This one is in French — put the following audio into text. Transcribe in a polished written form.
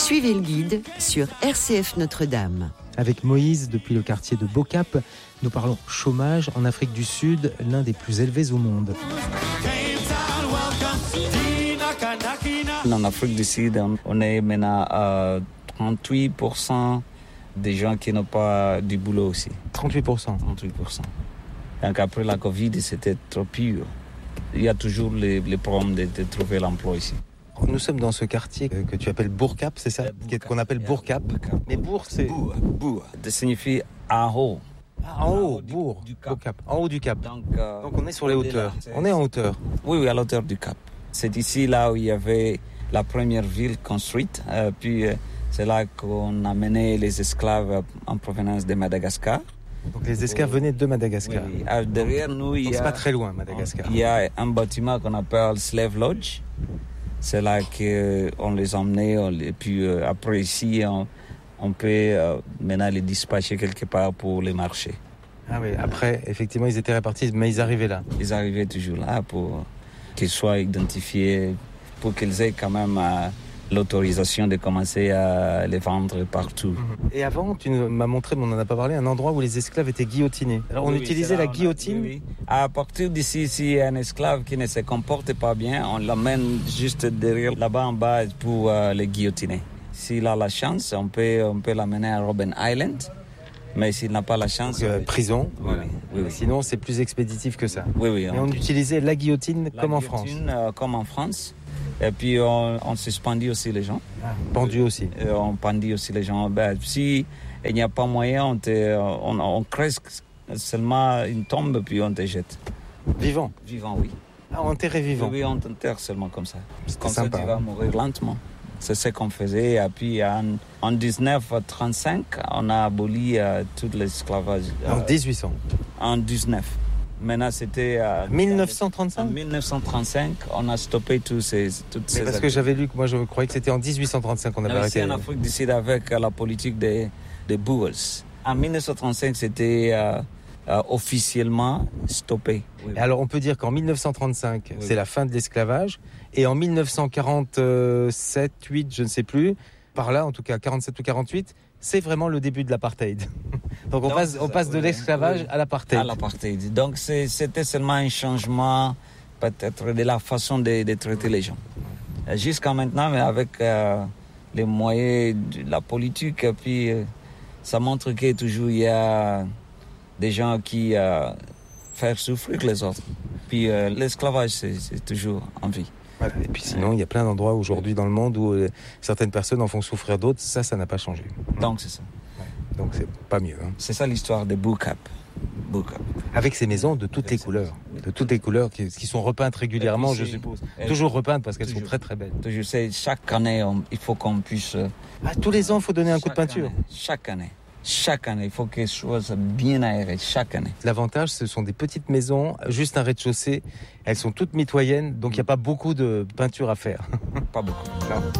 Suivez le guide sur RCF Notre-Dame. Avec Moïse, depuis le quartier de Bocap, nous parlons chômage en Afrique du Sud, l'un des plus élevés au monde. En Afrique du Sud, on est maintenant à 38% des gens qui n'ont pas du boulot aussi. 38%. 38%. Donc après la Covid, c'était trop pire. Il y a toujours les problèmes de trouver l'emploi ici. Nous sommes dans ce quartier que tu appelles Bourcap, c'est ça? Qu'on appelle Bourcap. Mais Bourg, c'est... Bourg. Ça signifie en haut. En haut, Bourg, Bourcap. En haut du Cap. Donc on est sur les hauteurs. On est en hauteur. Oui, à l'auteur du Cap. C'est ici là où il y avait la première ville construite. Puis c'est là qu'on a mené les esclaves en provenance de Madagascar. Donc les esclaves venaient de Madagascar. Oui. Derrière nous, c'est pas très loin, Madagascar. Il y a un bâtiment qu'on appelle Slave Lodge. C'est là qu'on les emmenait. Et puis après ici, on peut maintenant les dispatcher quelque part pour les marchés. Ah oui, après, effectivement, ils étaient répartis, mais ils arrivaient là. Ils arrivaient toujours là pour qu'ils soient identifiés, pour qu'ils aient quand même l'autorisation de commencer à les vendre partout. Et avant, tu m'as montré, mais on n'en a pas parlé, un endroit où les esclaves étaient guillotinés. Alors on utilisait la guillotine. Oui. À partir d'ici, s'il y a un esclave qui ne se comporte pas bien, on l'amène juste derrière, là-bas en bas, pour les guillotiner. S'il a la chance, on peut l'amener à Robben Island. Mais s'il n'a pas la chance... prison. Oui. Sinon, c'est plus expéditif que ça. Oui. Mais on utilisait la guillotine comme en France. Comme en France. Et puis, on suspendit aussi les gens. Pendu aussi. On pendit aussi les gens. Si il n'y a pas moyen, on crée seulement une tombe, puis on te jette. Vivant? Vivant, oui. Ah, enterré vivant? Oui, on t'enterre seulement comme ça. C'était comme sympa. Ça, tu vas mourir lentement. C'est ce qu'on faisait. Et puis, en 1935, on a aboli tout l'esclavage. En 1800? En 19. Maintenant, c'était... 1935? En 1935, on a stoppé toutes ces... Parce que j'avais lu, moi je croyais que c'était en 1835 qu'on avait arrêté. En Afrique du Sud avec la politique des Boers. En 1935, c'était officiellement stoppé. Oui. Alors on peut dire qu'en 1935, c'est la fin de l'esclavage. Et en 1947, 8, je ne sais plus, par là en tout cas, 47 ou 48, c'est vraiment le début de l'apartheid. Donc on passe de l'esclavage à l'apartheid. À l'apartheid. Donc c'était seulement un changement peut-être de la façon de traiter les gens. Jusqu'à maintenant, mais avec les moyens de la politique, puis ça montre que toujours il y a des gens qui font souffrir les autres. Puis l'esclavage, c'est toujours en vie. Et puis sinon, il y a plein d'endroits aujourd'hui dans le monde où certaines personnes en font souffrir d'autres. Ça n'a pas changé. Donc c'est ça. Donc c'est pas mieux. Hein. C'est ça l'histoire de Bourcap. Avec ces maisons de toutes les couleurs. De toutes les couleurs qui sont repeintes régulièrement, je suppose. Toujours repeintes parce qu'elles sont très très belles. Je sais, chaque année, il faut qu'on puisse... tous les ans, il faut donner un coup de peinture. Chaque année, il faut que ce soit bien aéré, chaque année. L'avantage, ce sont des petites maisons, juste un rez-de-chaussée. Elles sont toutes mitoyennes, donc il n'y a pas beaucoup de peinture à faire. Pas beaucoup. Non.